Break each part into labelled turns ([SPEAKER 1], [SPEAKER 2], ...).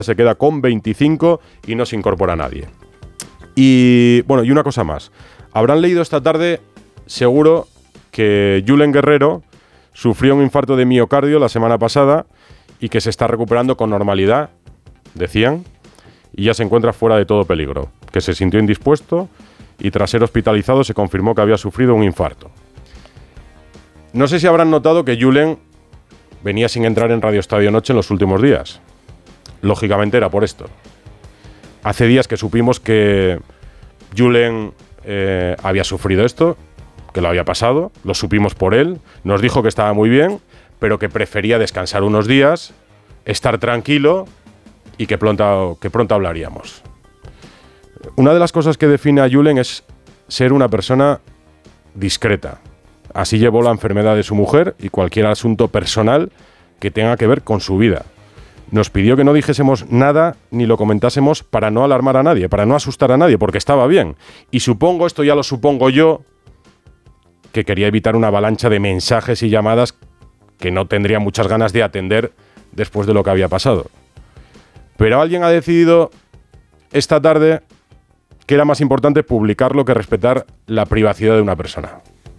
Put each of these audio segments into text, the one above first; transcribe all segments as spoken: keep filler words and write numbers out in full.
[SPEAKER 1] se queda con veinticinco y no se incorpora a nadie. Y bueno, y una cosa más. Habrán leído esta tarde, seguro, que Julen Guerrero sufrió un infarto de miocardio la semana pasada y que se está recuperando con normalidad, decían, y ya se encuentra fuera de todo peligro, que se sintió indispuesto y tras ser hospitalizado se confirmó que había sufrido un infarto. No sé si habrán notado que Julen venía sin entrar en Radio Estadio Noche en los últimos días. Lógicamente era por esto. Hace días que supimos que Julen eh, había sufrido esto, que lo había pasado, lo supimos por él, nos dijo que estaba muy bien, pero que prefería descansar unos días, estar tranquilo y que pronto, que pronto hablaríamos. Una de las cosas que define a Julen es ser una persona discreta. Así llevó la enfermedad de su mujer y cualquier asunto personal que tenga que ver con su vida. Nos pidió que no dijésemos nada ni lo comentásemos para no alarmar a nadie, para no asustar a nadie, porque estaba bien. Y supongo, esto ya lo supongo yo, que quería evitar una avalancha de mensajes y llamadas que no tendría muchas ganas de atender después de lo que había pasado. Pero alguien ha decidido esta tarde que era más importante publicarlo que respetar la privacidad de una persona.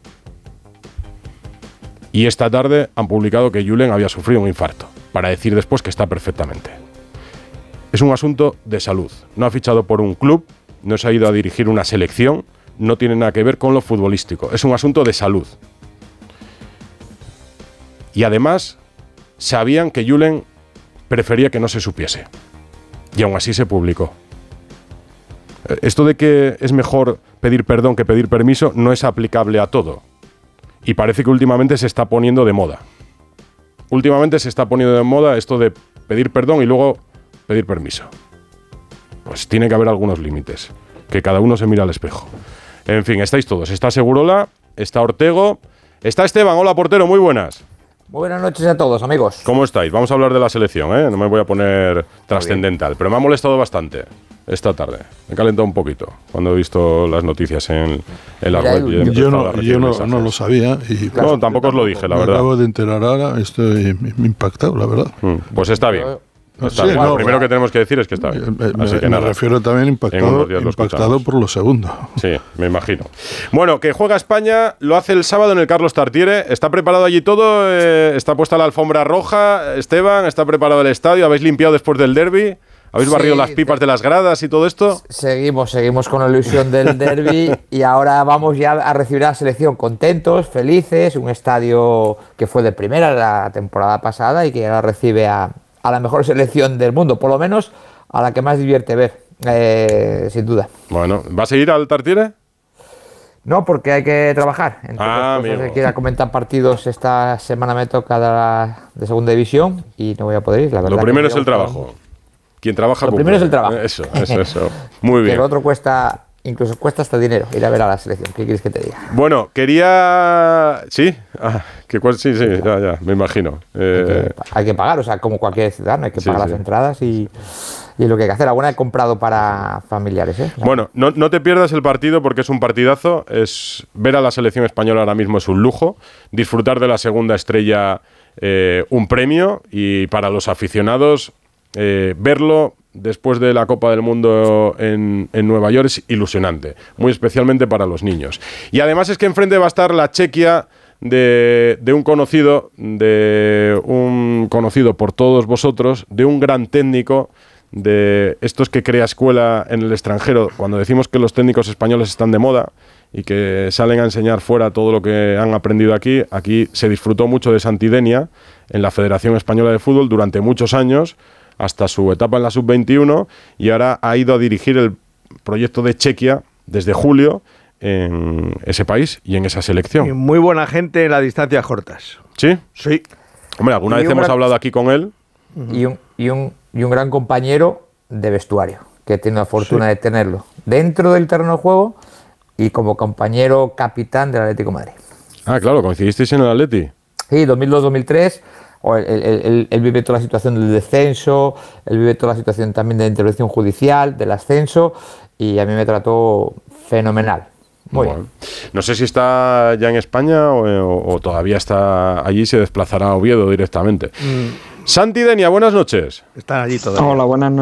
[SPEAKER 1] Y esta tarde han publicado que Julen había sufrido un infarto, para decir después que está perfectamente. Es un asunto de salud. No ha fichado por un club, no se ha ido a dirigir una selección, no tiene nada que ver con lo futbolístico. Es un asunto de salud. Y además, sabían que Julen prefería que no se supiese. Y aún así se publicó. Esto de que es mejor pedir perdón que pedir permiso no es aplicable a todo. Y parece que últimamente se está poniendo de moda. Últimamente se está poniendo de moda esto de pedir perdón y luego pedir permiso. Pues tiene que haber algunos límites. Que cada uno se mire al espejo. En fin, estáis todos. Está Segurola, está Ortego, está Esteban. Hola, portero, muy buenas.
[SPEAKER 2] Muy buenas noches a todos, amigos.
[SPEAKER 1] ¿Cómo estáis? Vamos a hablar de la selección, ¿eh? No me voy a poner trascendental, pero me ha molestado bastante esta tarde. Me he calentado un poquito cuando he visto las noticias en, en la web. Y
[SPEAKER 3] yo no, yo no, no lo sabía. Y,
[SPEAKER 1] claro, no, tampoco os lo dije, la
[SPEAKER 3] me
[SPEAKER 1] verdad.
[SPEAKER 3] Me acabo de enterar ahora, estoy impactado, la verdad.
[SPEAKER 1] Mm, pues está bien. Está
[SPEAKER 3] sí,
[SPEAKER 1] bien.
[SPEAKER 3] no,
[SPEAKER 1] lo primero que tenemos que decir es que está bien.
[SPEAKER 3] Me,
[SPEAKER 1] Así que
[SPEAKER 3] me
[SPEAKER 1] nada,
[SPEAKER 3] refiero también impactado, impactado por lo segundo.
[SPEAKER 1] Sí, me imagino. Bueno, que juega España, lo hace el sábado en el Carlos Tartiere. ¿Está preparado allí todo? Eh, ¿Está puesta la alfombra roja? Esteban, ¿está preparado el estadio? ¿Habéis limpiado después del derbi? ¿Habéis sí, barrido las pipas de las gradas y todo esto?
[SPEAKER 2] Seguimos, seguimos con la ilusión del derbi y ahora vamos ya a recibir a la selección contentos, felices. Un estadio que fue de primera la temporada pasada y que ahora recibe a... a la mejor selección del mundo, por lo menos a la que más divierte ver, eh, sin duda.
[SPEAKER 1] Bueno, ¿vas a ir al Tartiere?
[SPEAKER 2] No, porque hay que trabajar. Entonces,
[SPEAKER 1] ah,
[SPEAKER 2] pues, hay que ir a comentar partidos. Esta semana me toca de, la, de segunda división y no voy a poder ir, la verdad.
[SPEAKER 1] Lo primero es el trabajo. Quien trabaja...
[SPEAKER 2] Lo
[SPEAKER 1] cumple.
[SPEAKER 2] primero es el trabajo.
[SPEAKER 1] Eso, eso, eso. Muy bien.
[SPEAKER 2] Que lo otro cuesta... Incluso cuesta hasta dinero ir a ver a la selección. ¿Qué quieres que te diga?
[SPEAKER 1] Bueno, quería... ¿Sí? Ah, que cuál... Sí, sí, ya, ya, me imagino. Eh...
[SPEAKER 2] Hay, que, hay que pagar, o sea, como cualquier ciudadano, hay que
[SPEAKER 1] sí,
[SPEAKER 2] pagar
[SPEAKER 1] sí.
[SPEAKER 2] las entradas y, y lo que hay que hacer. Alguna he comprado para familiares, ¿eh?
[SPEAKER 1] Bueno, no, no te pierdas el partido porque es un partidazo. Es ver a la selección española ahora mismo es un lujo. Disfrutar de la segunda estrella, eh, un premio. Y para los aficionados, eh, verlo... después de la Copa del Mundo en, en Nueva York es ilusionante, muy especialmente para los niños. Y además es que enfrente va a estar la Chequia de, de un conocido, de un conocido por todos vosotros, de un gran técnico, de estos que crea escuela en el extranjero. Cuando decimos que los técnicos españoles están de moda y que salen a enseñar fuera todo lo que han aprendido aquí, aquí se disfrutó mucho de Santidenia en la Federación Española de Fútbol durante muchos años, hasta su etapa en la sub veintiuno, y ahora ha ido a dirigir el proyecto de Chequia desde julio en ese país y en esa selección.
[SPEAKER 4] Y muy buena gente en las distancias cortas.
[SPEAKER 1] ¿Sí?
[SPEAKER 4] Sí.
[SPEAKER 1] Hombre, alguna vez hemos gran... hablado aquí con él.
[SPEAKER 2] Y un, y, un, y un gran compañero de vestuario, que tiene la fortuna sí. de tenerlo dentro del terreno de juego y como compañero capitán del Atlético de Madrid.
[SPEAKER 1] Ah, claro, coincidisteis en el Atleti.
[SPEAKER 2] Sí, dos mil dos dos mil tres. Él, él, él, él vive toda la situación del descenso, él vive toda la situación también de la intervención judicial, del ascenso, y a mí me trató fenomenal. Muy bueno. bien.
[SPEAKER 1] No sé si está ya en España o, o, o todavía está allí, se desplazará a Oviedo directamente. Santi Denia, buenas noches.
[SPEAKER 4] Están allí todavía.
[SPEAKER 5] Hola, buenas noches.